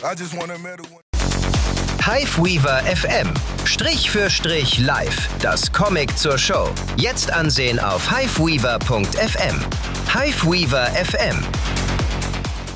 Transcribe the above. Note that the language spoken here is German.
Hiveweaver FM. Strich für Strich live. Das Comic zur Show. Jetzt ansehen auf hiveweaver.fm. Hiveweaver FM.